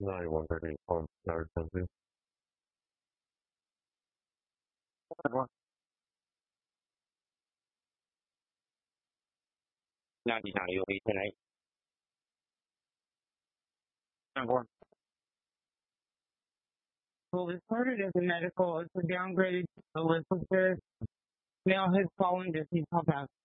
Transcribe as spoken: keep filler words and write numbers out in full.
ninety-one thirty on Howard County. ninety-nine, you'll be tonight. Well, this started as a medical. It's a downgraded to the list of this. Now has fallen to see pump out.